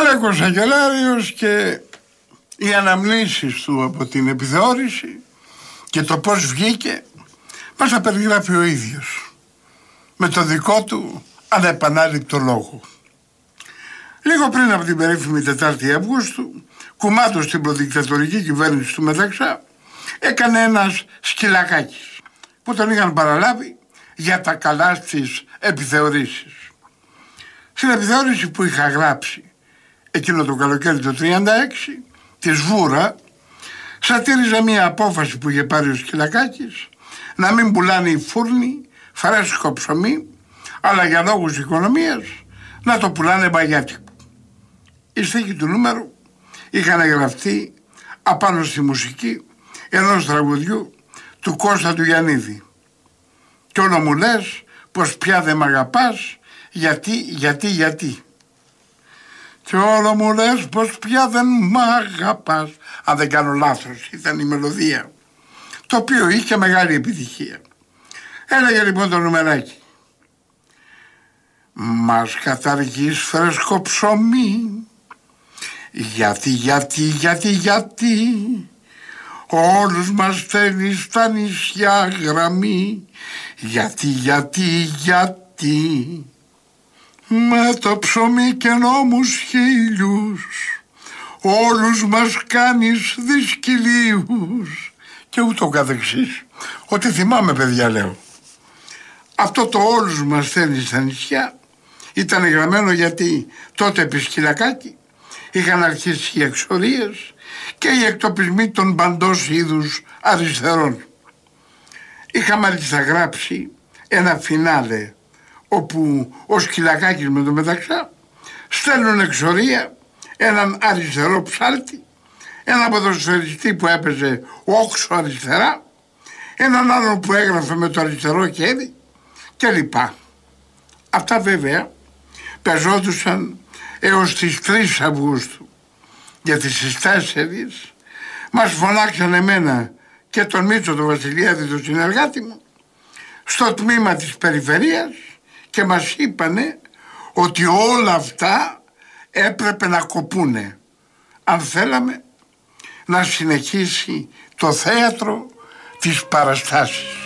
Άρα ο Κασαγγελάριος και οι αναμνήσεις του από την επιθεώρηση και το πώς βγήκε μας τα περιγράφει ο ίδιος με το δικό του ανεπανάληπτο λόγο. Λίγο πριν από την περίφημη 4η Αυγούστου, κουμάντος στην προδικτατορική κυβέρνηση του Μεταξά, έκανε ένας Σκυλακάκης που τον είχαν παραλάβει για τα καλά στις επιθεωρήσεις. Στην επιθεώρηση που είχα γράψει εκείνο το καλοκαίρι το 1936, τη Σβούρα, σατήριζα μια απόφαση που είχε πάρει ο Σκυλακάκης να μην πουλάνε οι φούρνοι φρέσκο ψωμί, αλλά για λόγους οικονομίας να το πουλάνε μπαγιάτικο. Οι στίχοι του νούμερου είχαν γραφτεί απάνω στη μουσική ενός τραγουδιού του Κώστα του Γιαννίδη. Κι όλο μου λες πως πια δεν μ' αγαπάς, γιατί. Και όλο μου λες πως πια δεν μ' αγαπάς, αν δεν κάνω λάθος ήταν η μελωδία, το οποίο είχε μεγάλη επιτυχία. Έλεγε λοιπόν το νουμεράκι: μας καταργείς φρέσκο ψωμί, γιατί όλους μας στέλνεις στα νησιά γραμμή, γιατί με το ψωμί και νόμους χίλιους όλους μας κάνεις δυσκυλίους, και ούτω καθεξής. Ό,τι θυμάμαι, παιδιά, λέω. Αυτό το όλους μας στέλνεις στα νησιά ήταν γραμμένο γιατί τότε επί Σκυλακάκη είχαν αρχίσει οι εξορίες και οι εκτοπισμοί των παντός είδους αριστερών. Είχα μάλιστα γράψει ένα φινάλε όπου ο Σκυλακάκης με το Μεταξά στέλνουν εξορία έναν αριστερό ψάλτη, έναν ποδοσφαιριστή που έπαιζε όξο αριστερά, έναν άλλο που έγραφε με το αριστερό χέρι και λοιπά. Αυτά βέβαια πεζόντουσαν έως τις 3 Αυγούστου, γιατί στις 4 μας φωνάξαν εμένα και τον Μίτσο τον Βασιλιάδη, τον συνεργάτη μου, στο τμήμα της περιφερείας και μας είπανε ότι όλα αυτά έπρεπε να κοπούνε αν θέλαμε να συνεχίσει το θέατρο της παραστάσης.